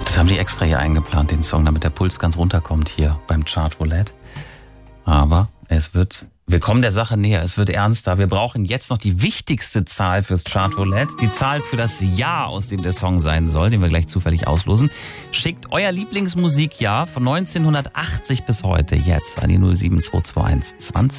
Das haben die extra hier eingeplant, den Song, damit der Puls ganz runterkommt hier beim Chartroulette. Aber wir kommen der Sache näher, es wird ernster. Wir brauchen jetzt noch die wichtigste Zahl fürs Chartroulette. Die Zahl für das Jahr, aus dem der Song sein soll, den wir gleich zufällig auslosen. Schickt euer Lieblingsmusikjahr von 1980 bis heute jetzt an die 07221 20